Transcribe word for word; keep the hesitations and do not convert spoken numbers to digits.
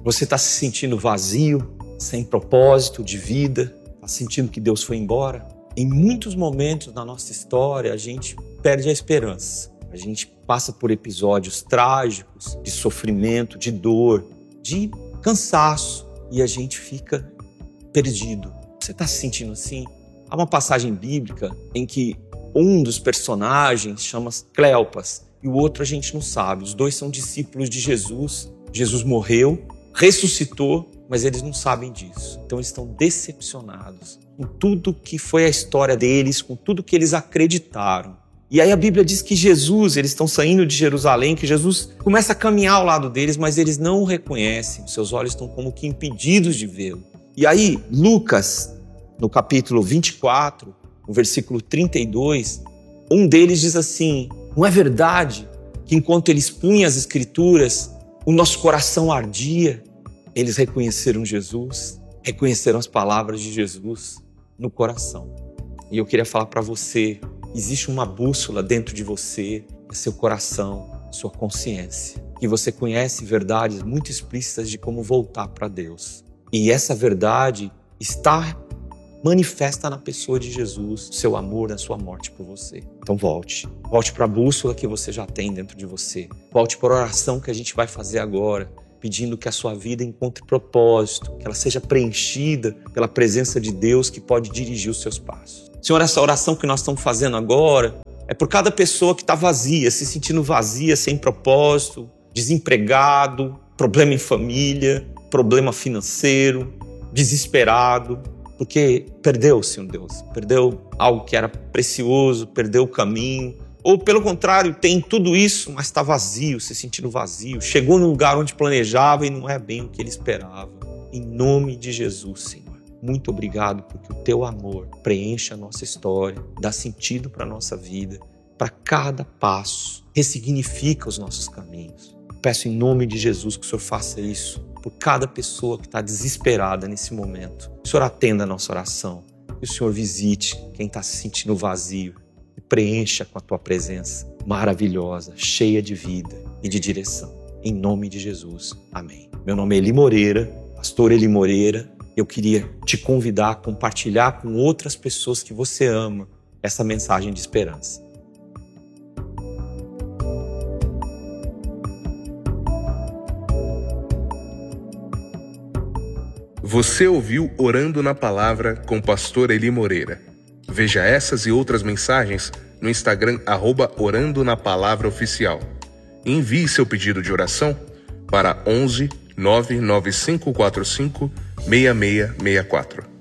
Você está se sentindo vazio, sem propósito de vida? Está sentindo que Deus foi embora? Em muitos momentos na nossa história, a gente perde a esperança. A gente passa por episódios trágicos, de sofrimento, de dor, de cansaço, e a gente fica perdido. Você está se sentindo assim? Há uma passagem bíblica em que um dos personagens chama Cleopas e o outro a gente não sabe. Os dois são discípulos de Jesus. Jesus morreu, ressuscitou, mas eles não sabem disso. Então eles estão decepcionados com tudo que foi a história deles, com tudo que eles acreditaram. E aí a Bíblia diz que Jesus, eles estão saindo de Jerusalém, que Jesus começa a caminhar ao lado deles, mas eles não o reconhecem. Seus olhos estão como que impedidos de vê-lo. E aí Lucas, no capítulo vinte e quatro, no versículo trinta e dois, um deles diz assim: não é verdade que enquanto eles punham as escrituras, o nosso coração ardia? Eles reconheceram Jesus, reconheceram as palavras de Jesus no coração. E eu queria falar para você, existe uma bússola dentro de você, é seu coração, sua consciência, que você conhece verdades muito explícitas de como voltar para Deus. E essa verdade está manifesta na pessoa de Jesus, o seu amor, a sua morte por você. Então volte. Volte para a bússola que você já tem dentro de você. Volte para a oração que a gente vai fazer agora, pedindo que a sua vida encontre propósito, que ela seja preenchida pela presença de Deus que pode dirigir os seus passos. Senhor, essa oração que nós estamos fazendo agora é por cada pessoa que está vazia, se sentindo vazia, sem propósito, desempregado, problema em família, problema financeiro, desesperado, porque perdeu, Senhor Deus, perdeu algo que era precioso, perdeu o caminho, ou pelo contrário, tem tudo isso, mas está vazio, se sentindo vazio, chegou no lugar onde planejava e não é bem o que ele esperava. Em nome de Jesus, Senhor, muito obrigado porque o teu amor preenche a nossa história, dá sentido para a nossa vida, para cada passo, ressignifica os nossos caminhos. Peço em nome de Jesus que o Senhor faça isso por cada pessoa que está desesperada nesse momento. O Senhor atenda a nossa oração. Que o Senhor visite quem está se sentindo vazio e preencha com a tua presença maravilhosa, cheia de vida e de direção. Em nome de Jesus. Amém. Meu nome é Eli Moreira, pastor Eli Moreira. Eu queria te convidar a compartilhar com outras pessoas que você ama essa mensagem de esperança. Você ouviu Orando na Palavra com o pastor Eli Moreira. Veja essas e outras mensagens no Instagram arroba Orando na Palavra Oficial. Envie seu pedido de oração para onze nove nove cinco quatro cinco seis seis seis quatro.